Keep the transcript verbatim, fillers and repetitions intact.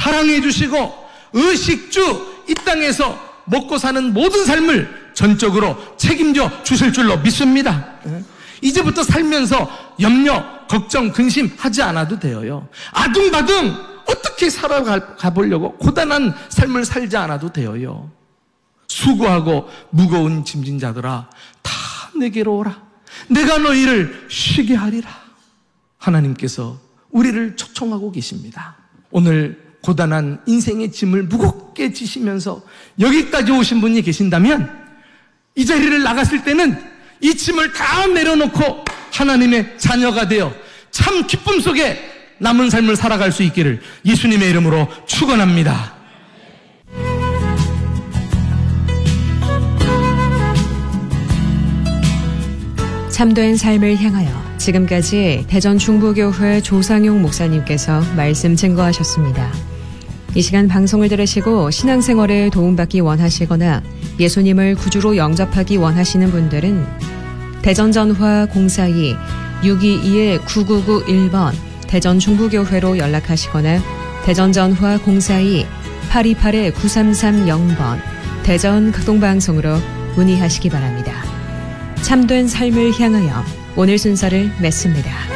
사랑해 주시고 의식주 이 땅에서 먹고 사는 모든 삶을 전적으로 책임져 주실 줄로 믿습니다. 이제부터 살면서 염려, 걱정, 근심하지 않아도 돼요. 아둥바둥 어떻게 살아가 보려고 고단한 삶을 살지 않아도 돼요. 수고하고 무거운 짐진 자들아 다 내게로 오라. 내가 너희를 쉬게 하리라. 하나님께서 우리를 초청하고 계십니다. 오늘 고단한 인생의 짐을 무겁게 지시면서 여기까지 오신 분이 계신다면 이 자리를 나갔을 때는 이 짐을 다 내려놓고 하나님의 자녀가 되어 참 기쁨 속에 남은 삶을 살아갈 수 있기를 예수님의 이름으로 축원합니다. 참된 삶을 향하여 지금까지 대전 중부교회 조상용 목사님께서 말씀 증거하셨습니다. 이 시간 방송을 들으시고 신앙생활에 도움받기 원하시거나 예수님을 구주로 영접하기 원하시는 분들은 대전전화 공사이 육이이 구구구일 번 대전 중부교회로 연락하시거나 대전전화 공사이 팔이팔 구삼삼영 번 대전 극동방송으로 문의하시기 바랍니다. 참된 삶을 향하여 오늘 순서를 맺습니다.